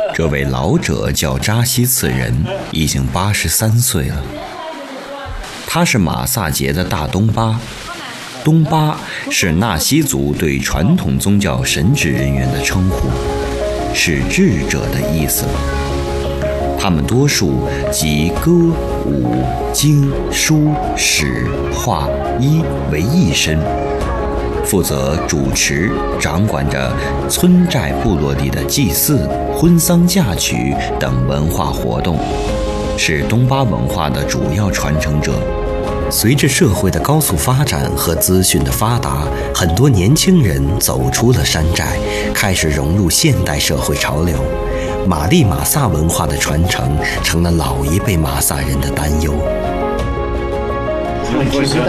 这位老者叫扎西次仁，已经83岁了。他是马萨杰的大东巴。东巴是纳西族对传统宗教神职人员的称呼，是智者的意思。他们多数集歌、舞、经、书、史、画、医为一身，负责主持、掌管着村寨部落里的祭祀、婚丧嫁娶等文化活动，是东巴文化的主要传承者。随着社会的高速发展和资讯的发达，很多年轻人走出了山寨，开始融入现代社会潮流。玛丽马萨文化的传承成了老一辈马萨人的担忧。 我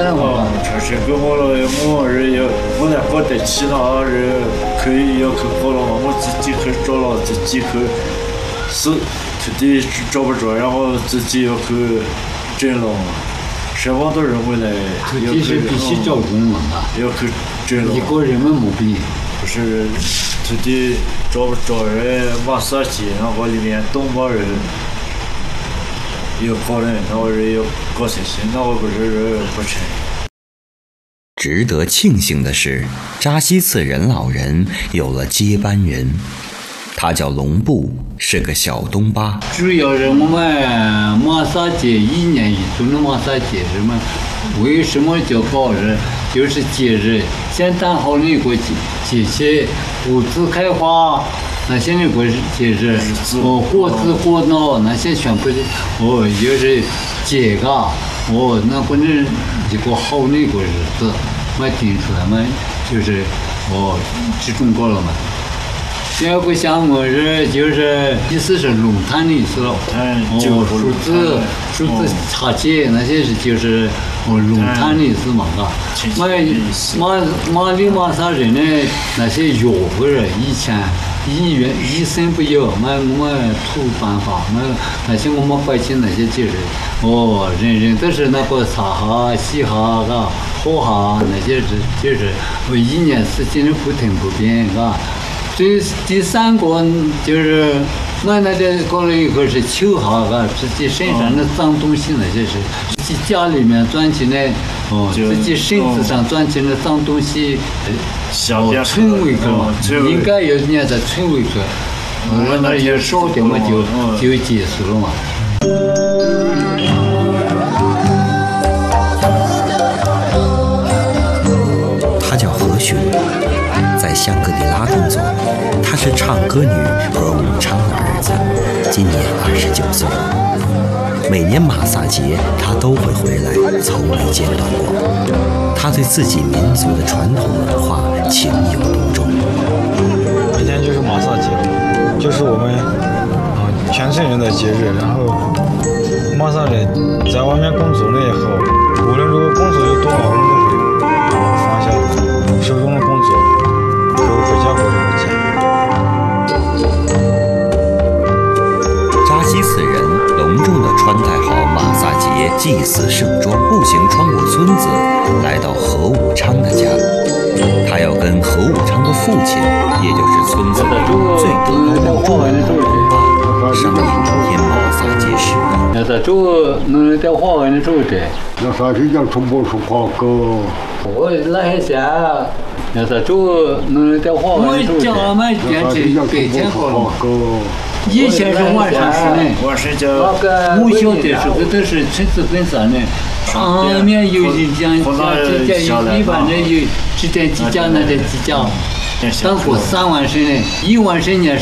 来搞得其他人可以要去搞了嘛，我自己去找了，自己去是土地找不着，然后自己要去整了。什么都认为来， 土地是必须找工嘛， 要去整了。 一个人们没必不是土地找不着人，马萨街然后里面东巴人有搞人，然后人要搞才行，那我不是人不成。 值得庆幸的是，扎西次仁老人有了接班人，他叫龙布，是个小东巴。 主要是我们马萨节1年1度的马萨节日嘛，为什么叫搞日？就是节日，先谈好了一个节气，物资开花，那些那个节日，果子果脑那些全部的，就是节嘎，那可能一个好那个日子，没定出来嘛，就是集中搞了嘛。第二个项目就是意思是龙潭的意思了，数字茶节那些是就是龙潭的意思嘛，马里马萨人的那些药物人以前医生不有，我们土办法，那些我们百姓那些就是，人都是那个擦哈、洗哈，喝哈那些就是1年4季的不停不变，第3个就是我那天搞了一个是秋哈，自己身上的脏东西那些是自己家里面赚钱的，自己身子上赚钱的脏东西，存回去嘛，应该有人家在存回去，我那也少点嘛就结束了嘛。 他叫何雪，在香格里拉工作。他是唱歌女何武昌的儿子，今年29岁。每年马萨节他都会回来，从没间断过。他对自己民族的传统文化情有独钟。 明天就是马萨节，就是我们全村人的节日。然后马萨人在外面工作了以后，无论这个工作有多忙，我们都会放下手中的工作，都回家过这个节。 扎西次仁隆重地穿戴好马萨节祭祀盛装，步行穿过村子，来到何武昌的家。他要跟何武昌的父亲，也就是村子里最德高望重的老东巴，商议明天马萨节事宜。 那在做那在华文的做的， 那啥是叫中国说话歌？ 我那些那在做那在华文做的。我家嘛变成白天好了。以前是晚上是呢，我小的时候都是村子分散的，上面有一家一般的有几家那的几家，当过3万升的，1万升年。